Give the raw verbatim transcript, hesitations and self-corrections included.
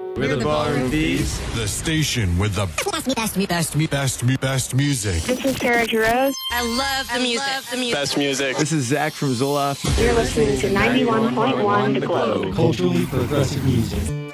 We're the Ballroom Thieves. The station with the best, best, best, best, best, best music. This is Sarah Jarosz. I love the I music. Love the music. Best music. This is Zach from Zoloft. You're listening to ninety-one point one The Globe. Culturally progressive music.